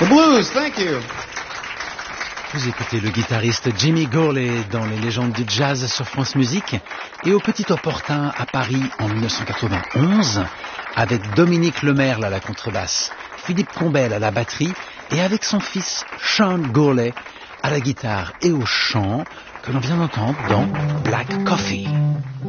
Blues, thank you. Vous écoutez le guitariste Jimmy Gourley dans les légendes du jazz sur France Musique et au Petit Opportun à Paris en 1991 avec Dominique Lemerle à la contrebasse, Philippe Combel à la batterie et avec son fils Sean Gourley à la guitare et au chant que l'on vient d'entendre dans Black Coffee.